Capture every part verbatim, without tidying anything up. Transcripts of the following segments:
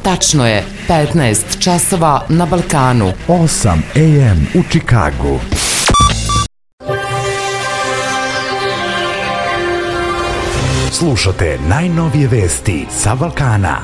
Tačno je petnaest časova na Balkanu. osam a m u Čikagu. Slušate najnovije vesti sa Balkana.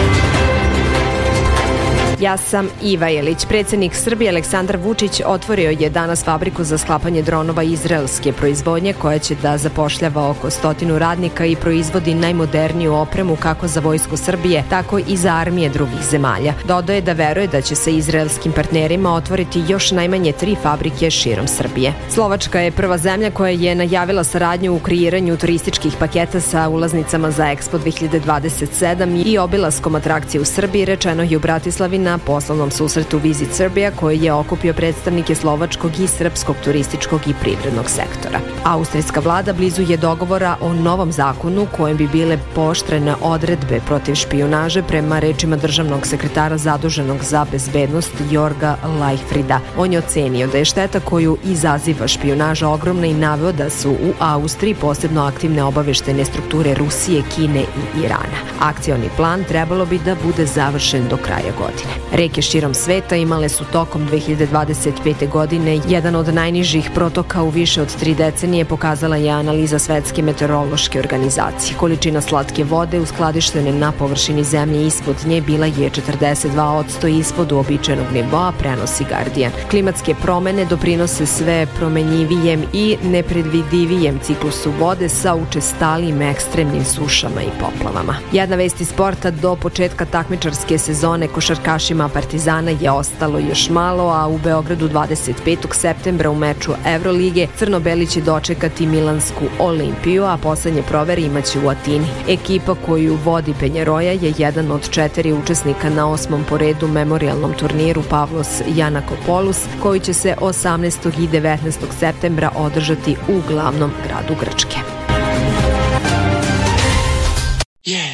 Ja sam Iva Jelić. Predsjednik Srbije Aleksandar Vučić otvorio je danas fabriku za sklapanje dronova izraelske proizvodnje koja će da zapošljava oko stotinu radnika i proizvodi najmoderniju opremu kako za vojsku Srbije, tako i za armije drugih zemalja. Dodaje da veruje da će se izraelskim partnerima otvoriti još najmanje tri fabrike širom Srbije. Slovačka je prva zemlja koja je najavila saradnju u kreiranju turističkih paketa sa ulaznicama za Expo dve hiljade dvadeset sedam i obilaskom atrakcije u Srbiji, rečeno je u Bratislavi na poslovnom susretu Visit Serbia koji je okupio predstavnike slovačkog i srpskog turističkog i privrednog sektora. Austrijska vlada blizu je dogovora o novom zakonu kojem bi bile pooštrene odredbe protiv špijunaže prema rečima državnog sekretara zaduženog za bezbednost Jorga Leichtfrieda. On je ocenio da je šteta koju izaziva špijunaža ogromna i naveo da su u Austriji posebno aktivne obaveštene strukture Rusije, Kine i Irana. Akcioni plan trebalo bi da bude završen do kraja godine. Reke širom sveta imale su tokom dve hiljade dvadeset pete. godine jedan od najnižih protoka u više od tri decenije, pokazala je analiza Svetske meteorološke organizacije. Količina slatke vode uskladištene na površini zemlje ispod nje bila je četrdeset dva posto ispod uobičajenog nivoa, prenosi Guardian. Klimatske promene doprinose sve promenjivijem i nepredvidivijem ciklusu vode sa učestalijim ekstremnim sušama i poplavama. Jedna vest iz sporta: do početka takmičarske sezone košarkašima Partizana je ostalo još malo, a u Beogradu dvadeset petog septembra u meču Evrolige crno-beli će dočekati Milansku Olimpiju, a poslednje provere imaće u Atini. Ekipa koju vodi Penjeroja je jedan od četiri učesnika na osmom po redu memorijalnom turniru Pavlos Janakopoulos, koji će se osamnaestog i devetnaestog septembra održati u glavnom gradu Grčke.